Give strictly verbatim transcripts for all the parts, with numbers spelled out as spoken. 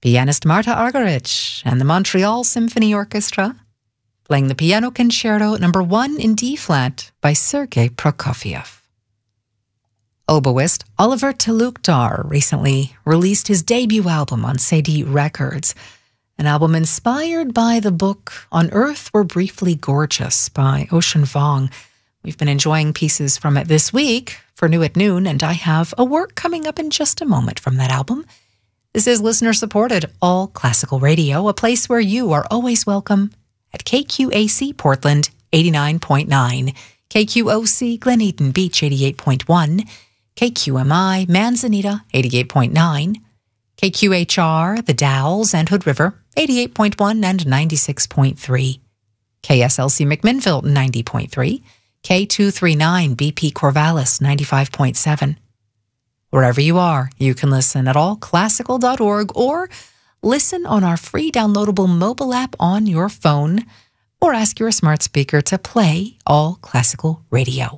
pianist Marta Argerich and the Montreal Symphony Orchestra, playing the Piano Concerto number one in D-flat by Sergei Prokofiev. Oboist Oliver Talukdar recently released his debut album on Cedille Records, an album inspired by the book On Earth We're Briefly Gorgeous by Ocean Vuong. We've been enjoying pieces from it this week for New at Noon, and I have a work coming up in just a moment from that album. This is listener-supported All Classical Radio, a place where you are always welcome at K Q A C Portland eighty-nine point nine, K Q O C Glen Eden Beach eighty-eight point one, K Q M I Manzanita eighty-eight point nine, K Q H R The Dalles and Hood River eighty-eight point one and ninety-six point three, K S L C McMinnville ninety point three, K two thirty-nine B P Corvallis ninety-five point seven. Wherever you are, you can listen at all classical dot org or listen on our free downloadable mobile app on your phone, or ask your smart speaker to play All Classical Radio.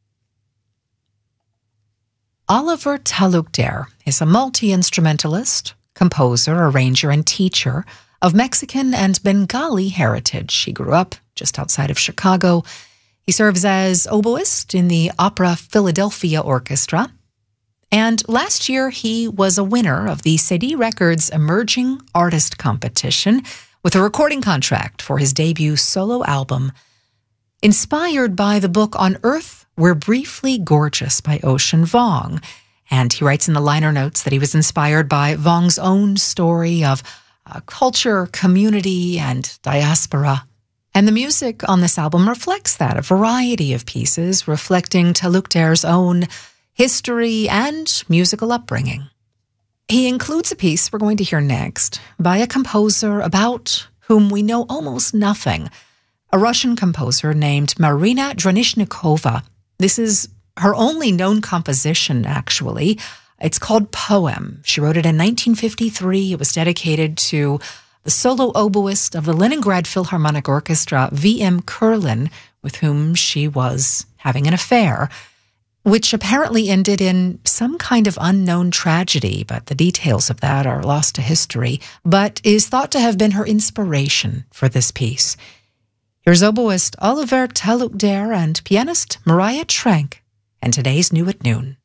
Oliver Talukdar is a multi-instrumentalist, composer, arranger, and teacher of Mexican and Bengali heritage. He grew up just outside of Chicago. He serves as oboist in the Opera Philadelphia Orchestra. And last year, he was a winner of the Cedille Records Emerging Artist Competition with a recording contract for his debut solo album. Inspired by the book On Earth We're Briefly Gorgeous by Ocean Vuong. And he writes in the liner notes that he was inspired by Vuong's own story of uh, culture, community, and diaspora. And the music on this album reflects that, a variety of pieces reflecting Talukdar's own history and musical upbringing. He includes a piece we're going to hear next by a composer about whom we know almost nothing, a Russian composer named Marina Dranishnikova. This is her only known composition, actually. It's called Poem. She wrote it in nineteen fifty-three. It was dedicated to the solo oboist of the Leningrad Philharmonic Orchestra, V M Kurlin, with whom she was having an affair, which apparently ended in some kind of unknown tragedy, but the details of that are lost to history, but is thought to have been her inspiration for this piece. Here's oboist Oliver Talukdar and pianist Mariah Trenk, and today's New at Noon.